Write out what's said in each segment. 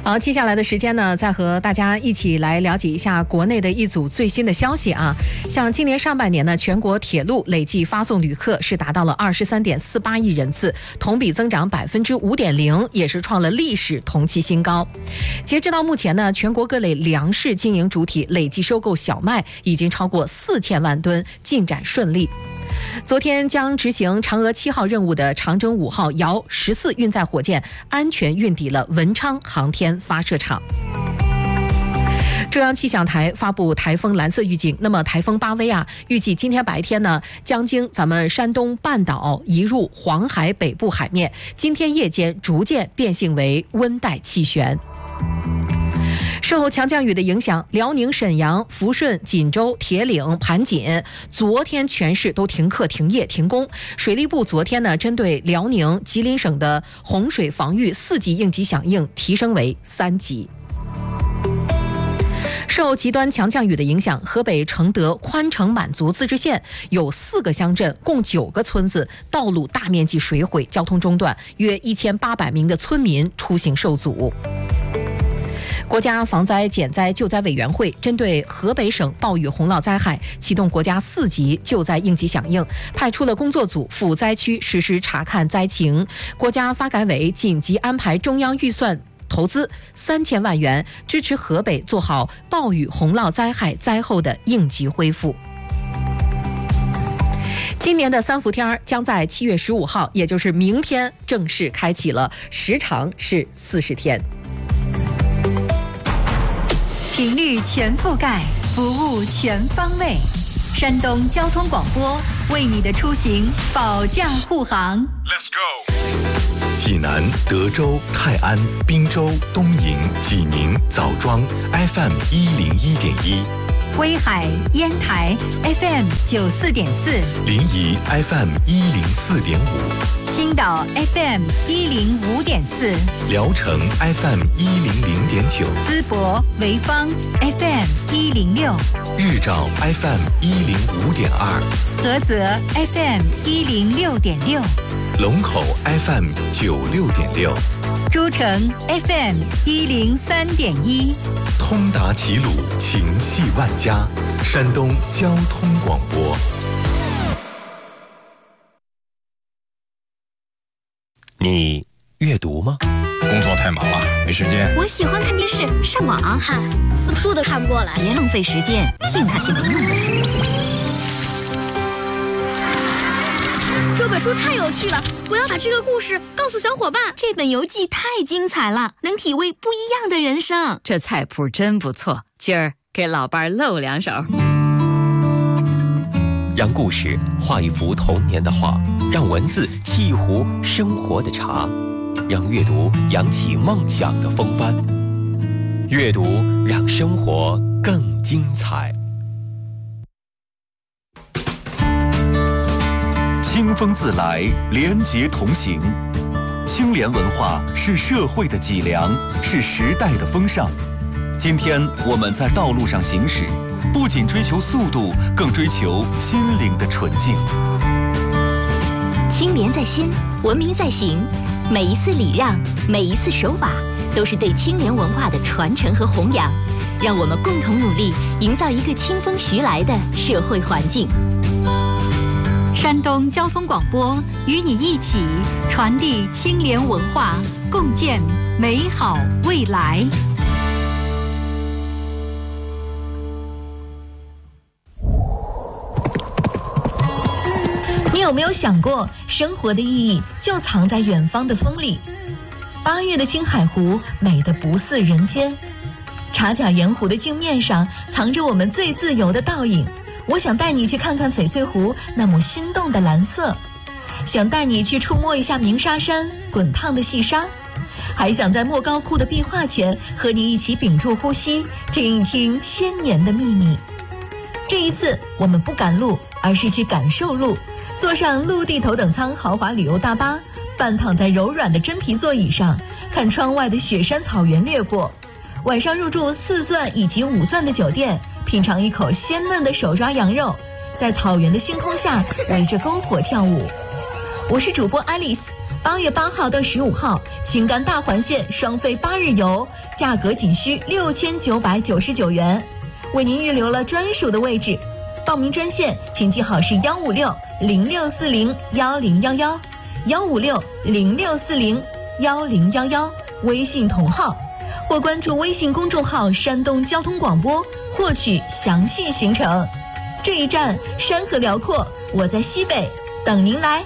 好，接下来的时间呢，再和大家一起来了解一下国内的一组最新的消息啊。像今年上半年呢，全国铁路累计发送旅客是达到了23.48亿人次，同比增长5.0%，也是创了历史同期新高。截止到目前呢，全国各类粮食经营主体累计收购小麦已经超过4000万吨，进展顺利。昨天将执行嫦娥7号任务的长征5号遥14运载火箭安全运抵了文昌航天发射场。中央气象台发布台风蓝色预警，那么台风巴威啊，预计今天白天呢将经咱们山东半岛移入黄海北部海面，今天夜间逐渐变性为温带气旋。受强降雨的影响，辽宁沈阳、抚顺、锦州、铁岭、盘锦昨天全市都停课、停业、停工。水利部昨天呢，针对辽宁、吉林省的洪水防御4级应急响应提升为3级。受极端强降雨的影响，河北承德宽城满族自治县有4个乡镇，共9个村子道路大面积水毁，交通中断，约1800名的村民出行受阻。国家防灾减灾救灾委员会针对河北省暴雨洪涝灾害启动国家4级救灾应急响应，派出了工作组赴灾区实施查看灾情。国家发改委紧急安排中央预算投资3000万元，支持河北做好暴雨洪涝灾害灾后的应急恢复。今年的3伏天将在7月15号，也就是明天正式开启了，时长是40天。 频率全覆盖，服务全方位。山东交通广播为你的出行保驾护航。 Let's go。济南、德州、泰安、滨州、东营、济宁、枣庄 FM 101.1， 威海、烟台 FM 94.4， 临沂 FM 104.5， 青岛 FM 105.4， 聊城 FM 100.9， 淄博、潍坊 FM 106， 日照 FM 105.2， 菏泽 FM 106.6， 龙口 FM 96.6， 诸城 FM 103.1， 通达齐鲁，情系万家，山东交通广播。 你阅读吗？ 工作太忙了，没时间。 我喜欢看电视、上网，嗨，死书都看不过来。 别浪费时间，净看些没用的书。 这本书太有趣了，我要把这个故事告诉小伙伴。 这本游记太精彩了，能体味不一样的人生。 这菜谱真不错，今儿给老伴露2手。 让故事画一幅童年的画，让文字沏一壶生活的茶，让阅读扬起梦想的风帆。阅读让生活更精彩。 清风自来，廉洁同行。清廉文化是社会的脊梁，是时代的风尚。今天我们在道路上行驶，不仅追求速度，更追求心灵的纯净。 清廉在心，文明在行。每一次礼让，每一次守法，都是对清廉文化的传承和弘扬。让我们共同努力，营造一个清风徐来的社会环境。 山东交通广播与你一起传递清廉文化，共建美好未来。 你有没有想过，生活的意义就藏在远方的风里？8月的青海湖美得不似人间，茶卡盐湖的镜面上藏着我们最自由的倒影。我想带你去看看翡翠湖那抹心动的蓝色，想带你去触摸一下鸣沙山滚烫的细沙，还想在莫高窟的壁画前和你一起屏住呼吸，听一听千年的秘密。这一次我们不赶路，而是去感受路，坐上陆地头等舱豪华旅游大巴，半躺在柔软的真皮座椅上，看窗外的雪山草原掠过。晚上入住4钻以及5钻的酒店，品尝一口鲜嫩的手抓羊肉，在草原的星空下围着篝火跳舞。我是主播 Alice， 8月8号到15号，青甘大环线双飞8日游，价格仅需6999元，为您预留了专属的位置。报名专线请记好是156-0640-1011，156-0640-1011，微信同号，或关注微信公众号山东交通广播获取详细行程。这一站山河辽阔，我在西北等您来。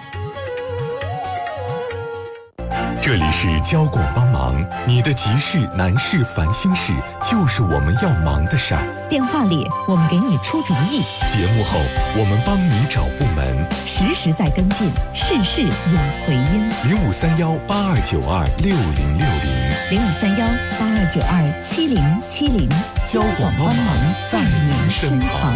这里是交广帮忙，你的急事、难事、烦心事，就是我们要忙的事儿。 电话里我们给你出主意， 节目后我们帮你找部门， 实时在跟进，事事有回音。 053182926060，053182927070，交广帮忙在您身旁。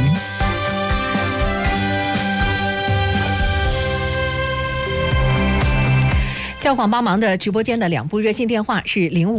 交广帮忙的直播间的2部热线电话是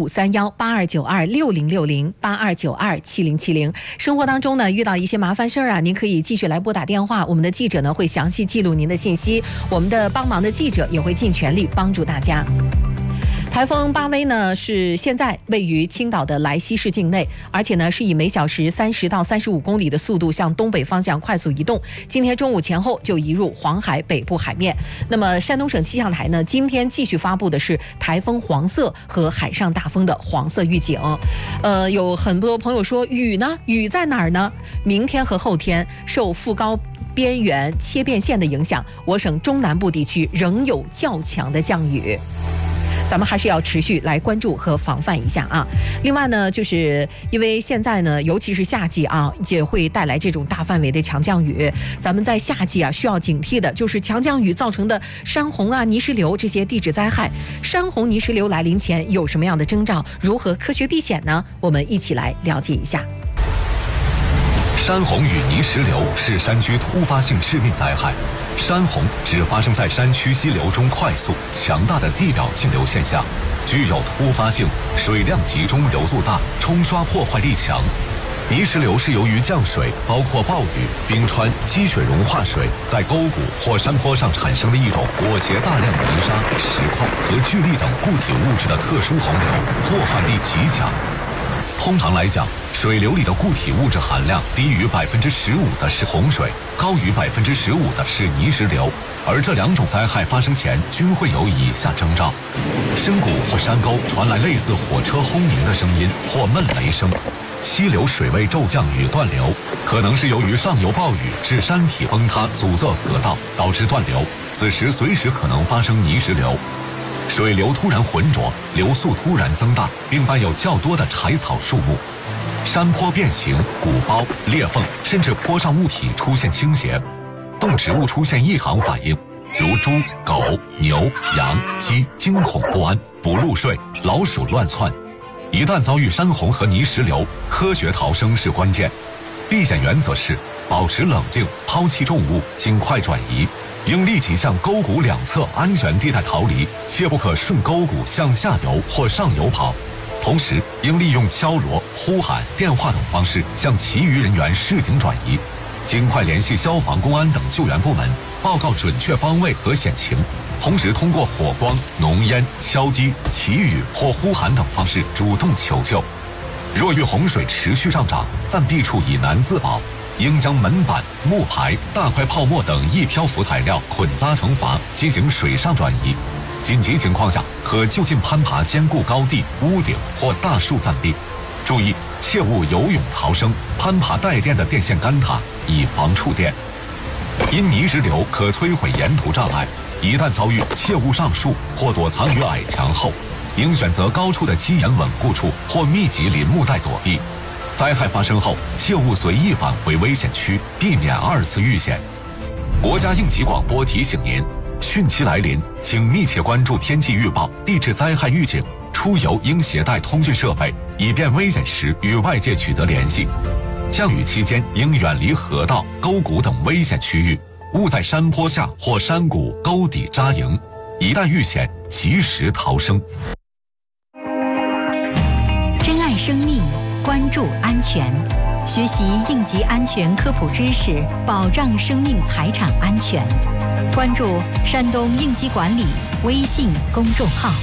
053182926060，82927070。生活当中呢遇到一些麻烦事儿啊，您可以继续来拨打电话，我们的记者呢会详细记录您的信息，我们的帮忙的记者也会尽全力帮助大家。台风巴威呢是现在位于青岛的莱西市境内，而且呢是以每小时30到35公里的速度向东北方向快速移动。今天中午前后就移入黄海北部海面。那么山东省气象台呢今天继续发布的是台风黄色和海上大风的黄色预警。有很多朋友说雨呢？雨在哪儿呢？明天和后天受副高边缘切变线的影响，我省中南部地区仍有较强的降雨。咱们还是要持续来关注和防范一下啊。另外呢，就是因为现在呢，尤其是夏季啊，也会带来这种大范围的强降雨。咱们在夏季啊，需要警惕的就是强降雨造成的山洪啊、泥石流这些地质灾害。山洪、泥石流来临前有什么样的征兆？如何科学避险呢？我们一起来了解一下。 山洪与泥石流是山区突发性致命灾害。山洪指发生在山区溪流中快速、强大的地表径流现象，具有突发性，水量集中、流速大，冲刷破坏力强。泥石流是由于降水，包括暴雨、冰川、积雪融化水，在沟谷或山坡上产生的一种裹挟大量泥沙、石块和聚力等固体物质的特殊洪流，破坏力极强。通常来讲，水流里的固体物质含量低于15%的是洪水，高于15%的是泥石流。而这2种灾害发生前均会有以下征兆：深谷或山沟传来类似火车轰鸣的声音或闷雷声；溪流水位骤降与断流，可能是由于上游暴雨致山体崩塌阻塞河道，导致断流，此时随时可能发生泥石流。水流突然浑浊，流速突然增大，并伴有较多的柴草树木；山坡变形、鼓包、裂缝，甚至坡上物体出现倾斜；动植物出现异常反应，如猪、狗、牛、羊、鸡惊恐不安，不入睡，老鼠乱窜。一旦遭遇山洪和泥石流，科学逃生是关键。避险原则是保持冷静，抛弃重物，尽快转移。应立即向沟谷2侧安全地带逃离，切不可顺沟谷向下游或上游跑。同时，应利用敲锣、呼喊、电话等方式向其余人员示警转移，尽快联系消防、公安等救援部门，报告准确方位和险情。同时，通过火光、浓烟、敲击、祈雨或呼喊等方式主动求救。若遇洪水持续上涨，暂避处以难自保。应将门板、木牌、大块泡沫等易漂浮材料捆扎成筏，进行水上转移。紧急情况下，可就近攀爬坚固高地、屋顶或大树暂避。注意，切勿游泳逃生，攀爬带电的电线杆塔，以防触电。因泥石流可摧毁沿途障碍，一旦遭遇，切勿上树或躲藏于矮墙后，应选择高处的基岩稳固处或密集林木带躲避。灾害发生后，切勿随意返回危险区，避免2次遇险。国家应急广播提醒您，汛期来临，请密切关注天气预报、地质灾害预警。出游应携带通讯设备，以便危险时与外界取得联系。降雨期间应远离河道、沟谷等危险区域，勿在山坡下或山谷、沟底扎营。一旦遇险，及时逃生。 珍爱生命，关注安全，学习应急安全科普知识，保障生命财产安全。 关注山东应急管理微信公众号。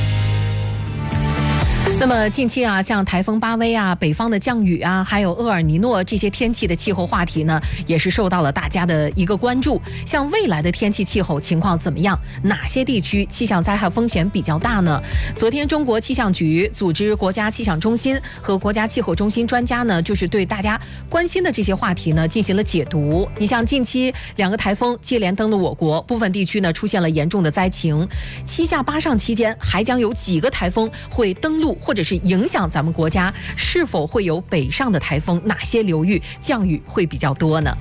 那么近期啊，像台风巴威啊、北方的降雨啊，还有厄尔尼诺这些天气的气候话题呢，也是受到了大家的一个关注。像未来的天气气候情况怎么样？哪些地区气象灾害风险比较大呢？昨天，中国气象局组织国家气象中心和国家气候中心专家呢，就是对大家关心的这些话题呢进行了解读。你像近期2个台风接连登陆我国，部分地区呢出现了严重的灾情。7下8上期间，还将有几个台风会登陆或者是影响咱们国家，是否会有北上的台风？哪些流域降雨会比较多呢？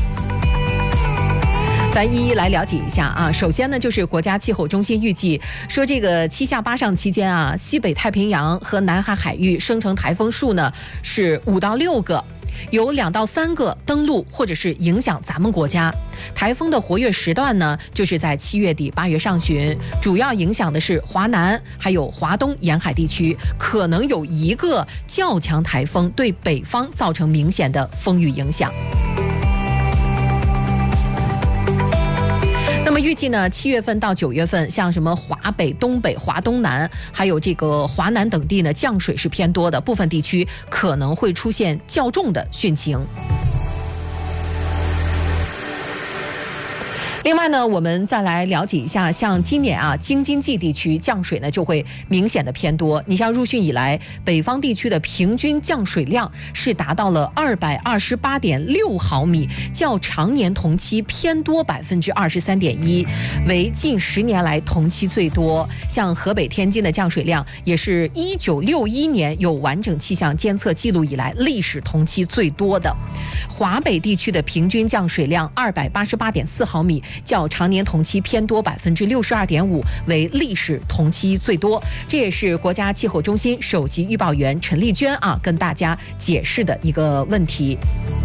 咱一一来了解一下啊。首先呢，就是国家气候中心预计说，这个7下8上期间啊，西北太平洋和南海海域生成台风数呢是5到6个。有2到3个登陆或者是影响咱们国家。台风的活跃时段呢，就是在7月底8月上旬，主要影响的是华南还有华东沿海地区，可能有1个较强台风对北方造成明显的风雨影响。那么预计呢，7月份到9月份，像什么华北、东北、华东南，还有这个华南等地呢，降水是偏多的，部分地区可能会出现较重的汛情。另外呢，我们再来了解一下，像今年啊，京津冀地区降水呢就会明显的偏多。你像入汛以来，北方地区的平均降水量是达到了228.6毫米，较常年同期偏多23.1%，为近10年来同期最多。像河北、天津的降水量也是1961年有完整气象监测记录以来历史同期最多的。华北地区的平均降水量288.4毫米。较常年同期偏多62.5%，为历史同期最多。这也是国家气候中心首席预报员陈丽娟啊跟大家解释的一个问题。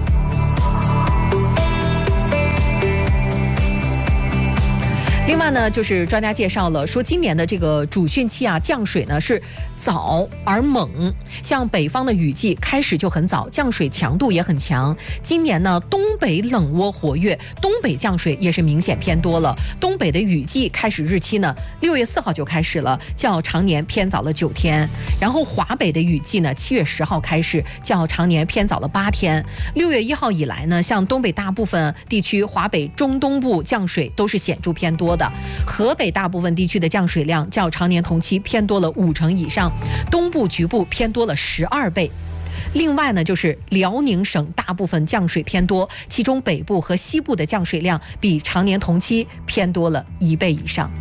另外呢，就是专家介绍了说，今年的这个主汛期啊，降水呢是早而猛，像北方的雨季开始就很早，降水强度也很强。今年呢，东北冷涡活跃，东北降水也是明显偏多了。东北的雨季开始日期呢，6月4号就开始了，较常年偏早了9天。然后华北的雨季呢，7月10号开始，较常年偏早了8天。6月1号以来呢，像东北大部分地区、华北中东部降水都是显著偏多的。河北大部分地区的降水量较常年同期偏多了50%以上，东部局部偏多了12倍。另外呢，就是辽宁省大部分降水偏多，其中北部和西部的降水量比常年同期偏多了1倍以上。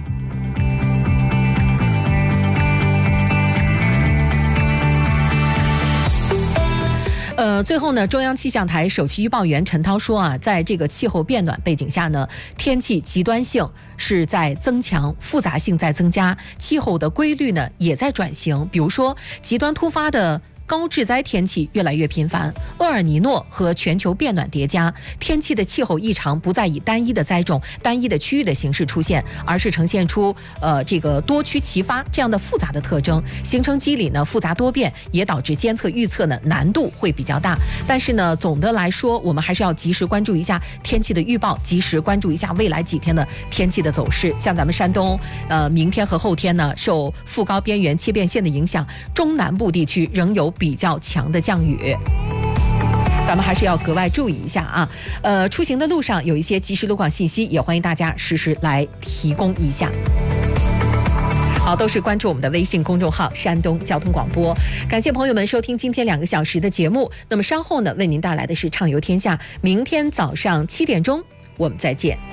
最后呢，中央气象台首席预报员陈涛说啊，在这个气候变暖背景下呢，天气极端性是在增强，复杂性在增加，气候的规律呢也在转型。比如说，极端突发的高致灾天气越来越频繁，厄尔尼诺和全球变暖叠加，天气的气候异常不再以单一的灾种、单一的区域的形式出现，而是呈现出这个多区齐发这样的复杂的特征，形成机理呢复杂多变，也导致监测预测呢难度会比较大。但是呢，总的来说，我们还是要及时关注一下天气的预报，及时关注一下未来几天的天气的走势。像咱们山东，明天和后天呢，受副高边缘切变线的影响，中南部地区仍有比较强的降雨，咱们还是要格外注意一下啊。出行的路上有一些即时路况信息，也欢迎大家实时来提供一下。好，都是关注我们的微信公众号山东交通广播。感谢朋友们收听今天2个小时的节目。那么稍后呢，为您带来的是畅游天下，明天早上7点钟我们再见。